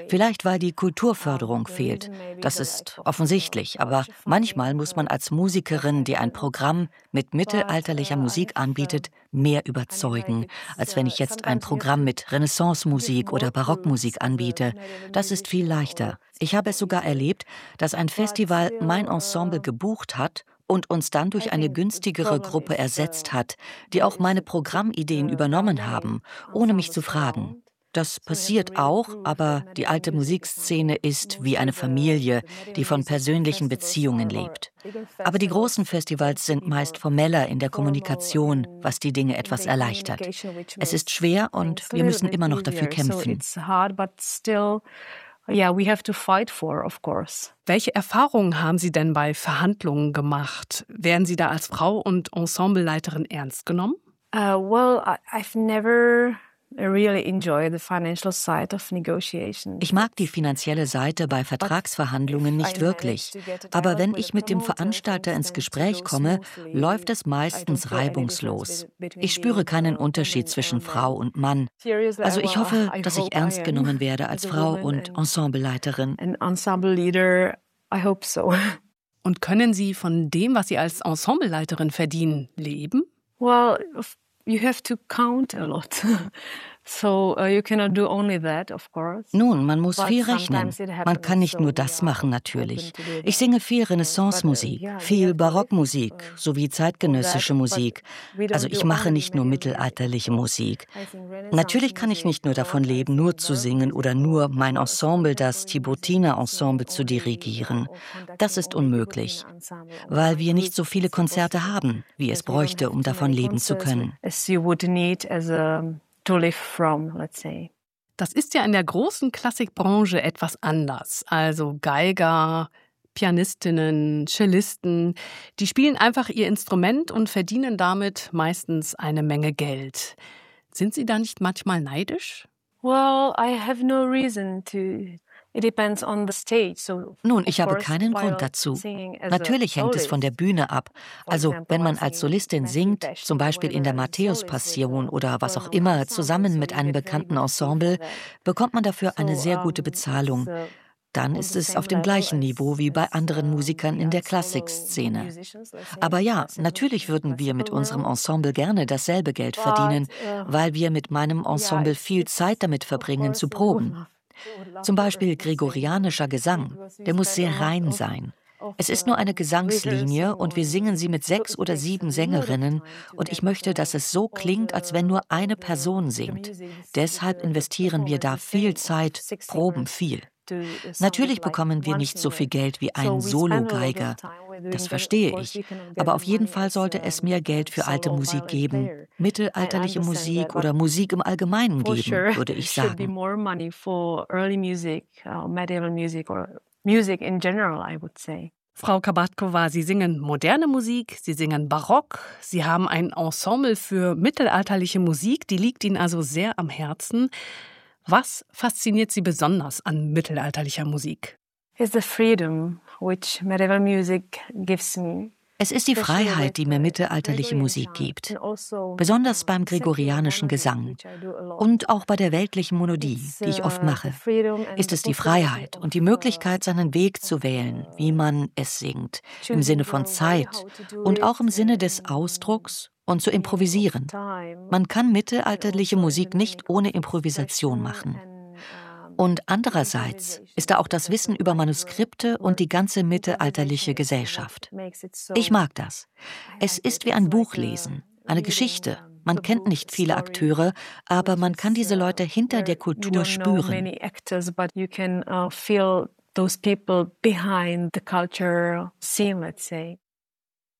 Vielleicht, weil die Kulturförderung fehlt. Das ist offensichtlich, aber manchmal muss man als Musikerin, die ein Programm mit mittelalterlicher Musik anbietet, mehr überzeugen, als wenn ich jetzt ein Programm mit Renaissance-Musik oder Barockmusik anbiete. Das ist viel leichter. Ich habe es sogar erlebt, dass ein Festival mein Ensemble gebucht hat und uns dann durch eine günstigere Gruppe ersetzt hat, die auch meine Programmideen übernommen haben, ohne mich zu fragen. Das passiert auch, aber die alte Musikszene ist wie eine Familie, die von persönlichen Beziehungen lebt. Aber die großen Festivals sind meist formeller in der Kommunikation, was die Dinge etwas erleichtert. Es ist schwer und wir müssen immer noch dafür kämpfen. Yeah, we have to fight for, of course. Welche Erfahrungen haben Sie denn bei Verhandlungen gemacht? Werden Sie da als Frau und Ensembleleiterin ernst genommen? I've never really enjoy the financial side of negotiations. Ich mag die finanzielle Seite bei Vertragsverhandlungen nicht wirklich. Aber wenn ich mit dem Veranstalter ins Gespräch komme, läuft es meistens reibungslos. Ich spüre keinen Unterschied zwischen Frau und Mann. Also ich hoffe, dass ich ernst genommen werde als Frau und Ensembleleiterin. Und können Sie von dem, was Sie als Ensembleleiterin verdienen, leben? Well, you have to count a lot. So you cannot do only that, of course. Nun, man muss viel rechnen. Man kann nicht nur das machen, natürlich. Ich singe viel Renaissance-Musik, viel Barockmusik sowie zeitgenössische Musik. Also ich mache nicht nur mittelalterliche Musik. Natürlich kann ich nicht nur davon leben, nur zu singen oder nur mein Ensemble, das Thibautiner Ensemble, zu dirigieren. Das ist unmöglich, weil wir nicht so viele Konzerte haben, wie es bräuchte, um davon leben zu können. Das ist ja in der großen Klassikbranche etwas anders. Also Geiger, Pianistinnen, Cellisten, die spielen einfach ihr Instrument und verdienen damit meistens eine Menge Geld. Sind Sie da nicht manchmal neidisch? Well, I have no reason to. It depends on the stage. Nun, ich habe keinen Grund dazu. Natürlich hängt es von der Bühne ab. Also, wenn man als Solistin singt, zum Beispiel in der Matthäus-Passion oder was auch immer, zusammen mit einem bekannten Ensemble, bekommt man dafür eine sehr gute Bezahlung. Dann ist es auf dem gleichen Niveau wie bei anderen Musikern in der Klassikszene. Aber ja, natürlich würden wir mit unserem Ensemble gerne dasselbe Geld verdienen, weil wir mit meinem Ensemble viel Zeit damit verbringen, zu proben. Zum Beispiel gregorianischer Gesang, der muss sehr rein sein. Es ist nur eine Gesangslinie und wir singen sie mit 6 oder 7 Sängerinnen und ich möchte, dass es so klingt, als wenn nur eine Person singt. Deshalb investieren wir da viel Zeit, proben viel. Natürlich bekommen wir nicht so viel Geld wie ein Solo-Geiger. Das verstehe ich. Aber auf jeden Fall sollte es mehr Geld für alte Musik geben, mittelalterliche Musik oder Musik im Allgemeinen geben, würde ich sagen. Frau Kabatkova, Sie singen moderne Musik, Sie singen Barock, Sie haben ein Ensemble für mittelalterliche Musik, die liegt Ihnen also sehr am Herzen. Was fasziniert Sie besonders an mittelalterlicher Musik? It's the freedom which medieval music gives me. Es ist die Freiheit, die mir mittelalterliche Musik gibt, besonders beim gregorianischen Gesang und auch bei der weltlichen Monodie, die ich oft mache, ist es die Freiheit und die Möglichkeit, seinen Weg zu wählen, wie man es singt, im Sinne von Zeit und auch im Sinne des Ausdrucks und zu improvisieren. Man kann mittelalterliche Musik nicht ohne Improvisation machen. Und andererseits ist da auch das Wissen über Manuskripte und die ganze mittelalterliche Gesellschaft. Ich mag das. Es ist wie ein Buch lesen, eine Geschichte. Man kennt nicht viele Akteure, aber man kann diese Leute hinter der Kultur spüren. Those people behind the culture scene, let's say.